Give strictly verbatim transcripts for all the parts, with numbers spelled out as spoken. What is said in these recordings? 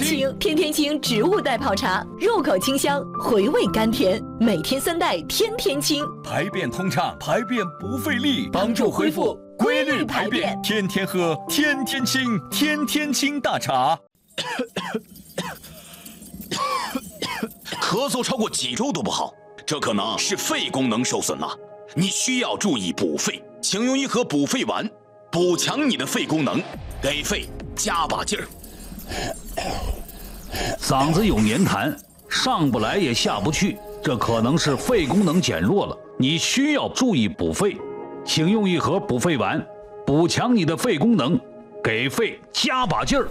清，天天清植物代泡茶，入口清香，回味甘甜，每天三代，天天清， 排便通畅，排便不费力，帮助恢复规律排便，天天喝，天天清，天天清大茶。 咳嗽超过几周都不好，这可能是肺功能受损了，你需要注意补肺，请用一盒补肺丸，补强你的肺功能，给肺加把劲儿。 嗓子有黏痰，上不来也下不去，这可能是肺功能减弱了，你需要注意补肺，请用一盒补肺丸，补强你的肺功能，给肺加把劲儿。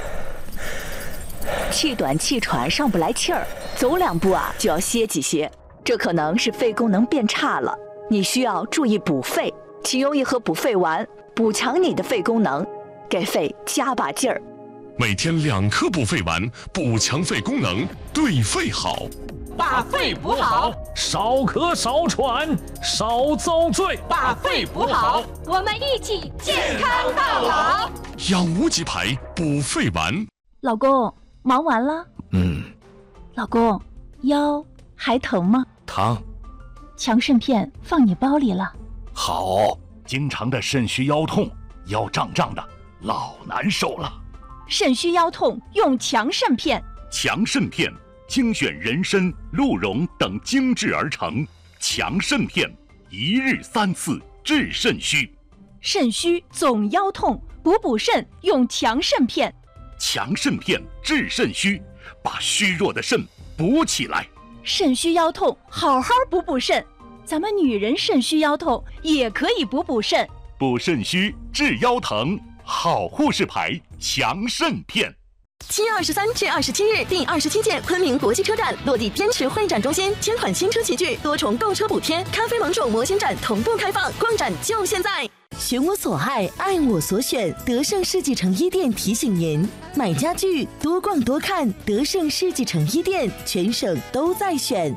气短气喘上不来气儿，走两步啊就要歇几歇，这可能是肺功能变差了，你需要注意补肺，请用一盒补肺丸，补强你的肺功能，给肺加把劲儿。 每天两颗补肺丸，补强肺功能，对肺好。 把肺补好， 少咳少喘少遭罪。 把肺补好，我们一起健康到老。 养无极牌补肺丸。 老公，忙完了？ 嗯。 老公，腰还疼吗？ 疼。 强肾片放你包里了。 好。经常的肾虚腰痛，腰胀胀的，老难受了。 肾虚腰痛用强肾片。 强肾片精选人参、鹿茸等精制而成，强肾片一日三次治肾虚。 肾虚总腰痛，补补肾用强肾片。 强肾片治肾虚，把虚弱的肾补起来。 肾虚腰痛，好好补补肾。咱们女人肾虚腰痛也可以补补肾。 补肾虚治腰疼，好护士牌强肾片。 七月二十三至二十七日，第二十七届昆明国际车展落地滇池会展中心，千款新车齐聚，多重购车补贴，咖啡盟主模型展同步开放，逛展就现在！选我所爱，爱我所选，德胜世纪城一店提醒您：买家具多逛多看，德胜世纪城一店，全省都在选。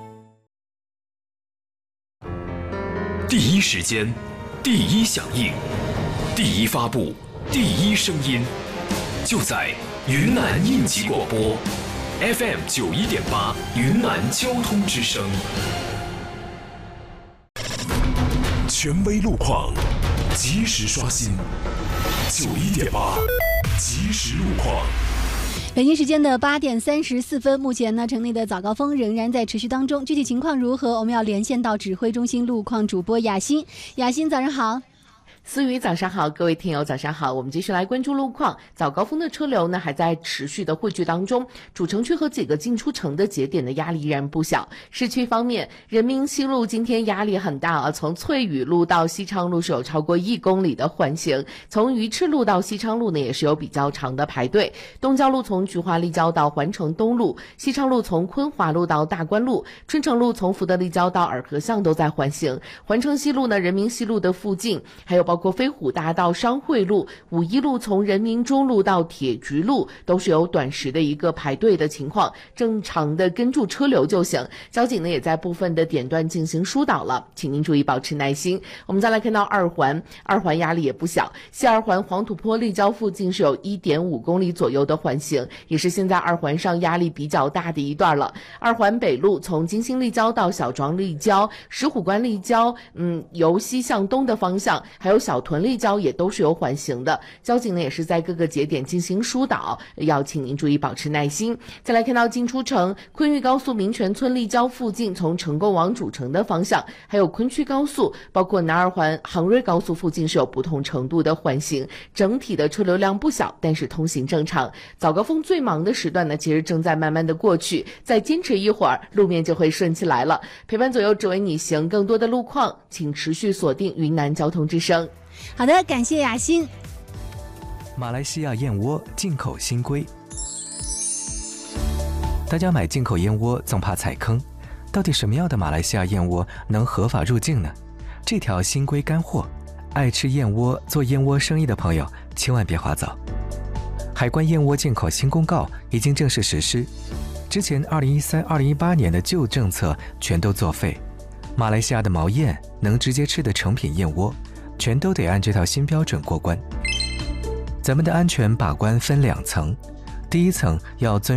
第一时间，第一响应，第一发布，第一声音，就在云南应急广播 F M 九一点八，云南交通之声。权威路况，及时刷新。九一点八，及时路况。 北京时间的八点三十四分，目前呢，城内的早高峰仍然在持续当中。具体情况如何？我们要连线到指挥中心路况主播雅欣。雅欣，早上好。 思雨早上好，各位听友早上好，我们继续来关注路况。早高峰的车流呢还在持续的汇聚当中，主城区和几个进出城的节点的压力依然不小。市区方面，人民西路今天压力很大啊，从翠屿路到西昌路是有超过一公里的缓行，从鱼翅路到西昌路呢也是有比较长的排队。东郊路从菊花立交到环城东路，西昌路从昆华路到大关路，春城路从福德立交到洱河巷都在缓行。环城西路呢，人民西路的附近，还有包括飞虎大道商会路、五一路从人民中路到铁局路都是有短时的一个排队的情况，正常的跟住车流就行。交警呢也在部分的点段进行疏导了，请您注意保持耐心。我们再来看到二环，二环压力也不小，西二环黄土坡立交附近是有 一点五公里左右的缓行，也是现在二环上压力比较大的一段了。二环北路从金星立交到小庄立交、石虎关立交，嗯，由西向东的方向，还有小屯立交也都是有缓行的，交警呢也是在各个节点进行疏导，要请您注意保持耐心。再来看到进出城，昆玉高速民权村立交附近从成功往主城的方向，还有昆区高速，包括南二环杭瑞高速附近是有不同程度的缓行，整体的车流量不小，但是通行正常。早高峰最忙的时段呢，其实正在慢慢的过去，再坚持一会儿，路面就会顺起来了。陪伴左右只为你行，更多的路况，请持续锁定云南交通之声。 好的，感谢雅欣。 马来西亚燕窝进口新规，大家买进口燕窝总怕踩坑，到底什么样的马来西亚燕窝能合法入境呢？这条新规干货，爱吃燕窝、做燕窝生意的朋友千万别划走。海关燕窝进口新公告已经正式实施，之前二零一三、二零一八年的旧政策全都作废，马来西亚的毛燕能直接吃的成品燕窝全都得按这套新标准过关。咱们的安全把关分两层，第一层要遵